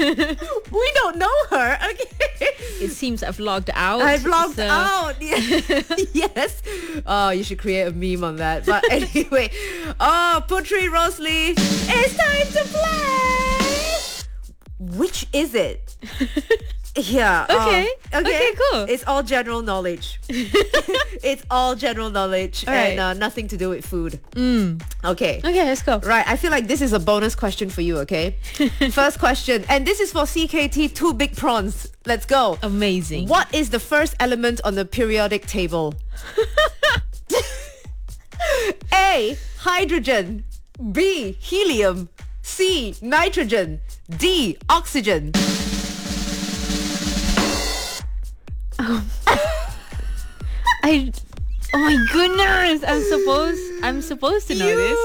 We don't know her. Okay. It seems I've logged out. I've logged so- out. Yes. Oh, you should create a meme on that. But anyway, Putri Rosli, it's time to play. Which is it? Yeah. Okay, cool. It's all general knowledge. It's all general knowledge Alright. and nothing to do with food. Okay. Okay, let's go. Right, I feel like this is a bonus question for you, okay? First question, and this is for CKT, 2 big prawns. Let's go. Amazing. What is the first element on the periodic table? A, hydrogen. B, helium. C, nitrogen. D, oxygen. Oh my goodness! I'm supposed to know this.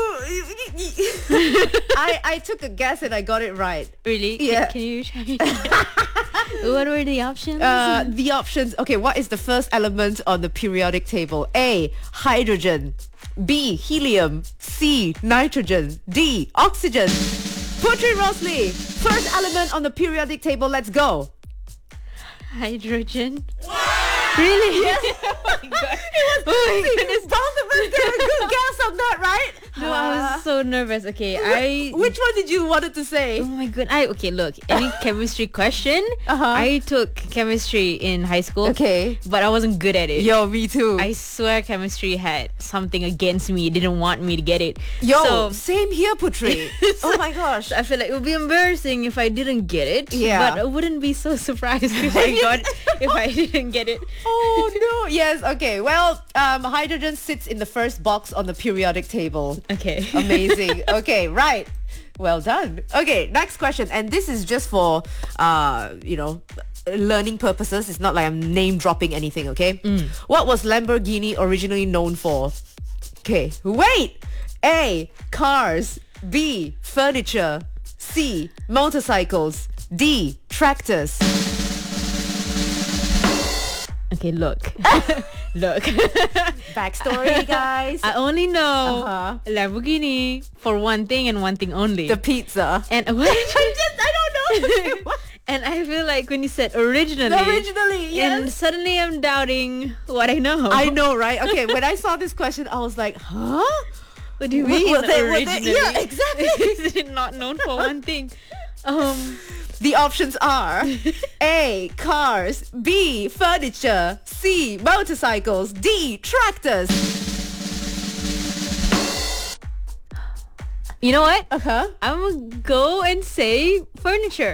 I took a guess and I got it right. Really? Yeah. Can you try? What were the options? The options. Okay, what is the first element on the periodic table? A, hydrogen. B, helium. C, nitrogen. D, oxygen. Putri Rosli, first element on the periodic table. Let's go. Hydrogen. Really? Yes. Oh my god. Oh my goodness. Both of us get a good guess on that, right? No, I was so nervous. Okay, Which one did you wanted to say? Oh my god. Okay, look. Any chemistry question? I took chemistry in high school. Okay. But I wasn't good at it. Yo, me too. I swear chemistry had something against me. It didn't want me to get it. Yo, So, same here, Putri. Oh my gosh. I feel like it would be embarrassing if I didn't get it. Yeah. But I wouldn't be so surprised if I didn't get it. Oh no. Yes, okay. Well, hydrogen sits in the first box on the periodic table. Okay. Amazing. Okay, right. Well done. Okay, next question. And this is just for learning purposes. It's not like I'm name dropping anything, okay? What was Lamborghini originally known for? Okay. Wait. A, cars. B, furniture. C, motorcycles. D, tractors. Okay, look. Look. Backstory, guys. I only know Uh-huh. Lamborghini for one thing and one thing only. The pizza. and what? I don't know. Okay, what? And I feel like when you said originally, Originally, and yes. suddenly I'm doubting what I know. I know, right? Okay, when I saw this question, I was like, huh? What do you mean originally? Yeah, exactly. Is it not known for one thing? The options are A, cars. B, furniture. C, motorcycles. D, tractors. You know what? Uh-huh. I'm gonna go and say furniture.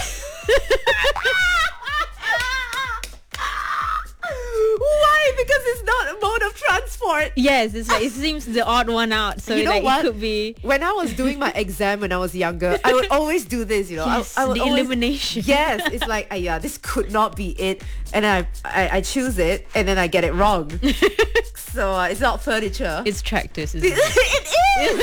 Why? Because it's not a mode of transport. Yes, it's like it seems the odd one out. So You know like what? it could be When I was doing my exam when I was younger, I would always do this, you know. yes, I would the always, elimination. Yes, it's like, yeah, this could not be it. And I choose it and then I get it wrong. So it's not furniture. It's tractors. Isn't it? It is!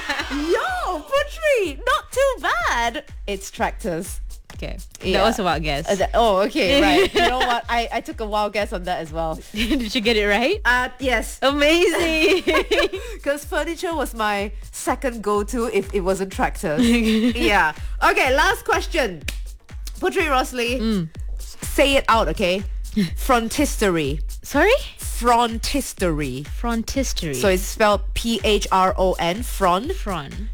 Yo, Putri, not too bad. It's tractors. Okay, Yeah. that was about guess. Okay, right. You know what? I took a wild guess on that as well. Did you get it right? Yes. Amazing. Because furniture was my second go-to if it wasn't tractors. Yeah. Okay, last question. Putri Rosli, say it out, okay? Frontistery. Sorry? Frontistery. Frontistery. So it's spelled P-H-R-O-N, Frontistery.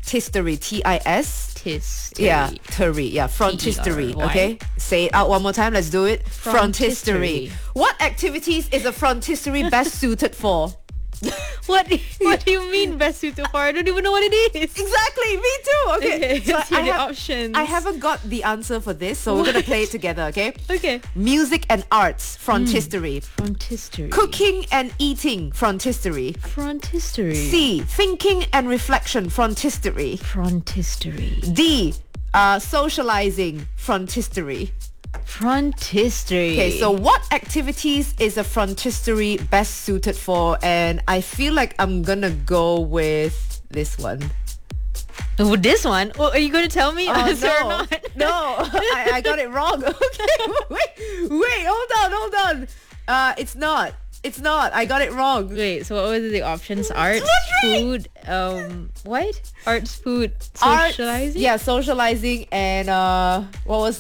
T-I-S. Yeah, Terry. Yeah, frontistery. T-E-R-Y. Okay, say it out one more time. Let's do it. Frontistery. What activities is a frontistery best suited for? What do you mean best suited for? I don't even know what it is. Exactly, me too. Okay, Okay, let's hear the options. I haven't got the answer for this, so we're gonna play it together. Okay. Okay. Music and arts, frontistery. Frontistery. Cooking and eating, frontistery. Frontistery. C. Thinking and reflection, frontistery. Frontistery. D. Socializing, frontistery. Frontistery. Okay, so what activities is a frontistery best suited for? And I feel like I'm gonna go with this one. Oh, this one? Oh, are you going to tell me? Oh, answer or no, not? no, I got it wrong. Okay, wait, hold on. It's not. I got it wrong. Wait, so what were the options? Arts, That's right. food, what? Arts, food, Arts, socializing? yeah, socializing, and what was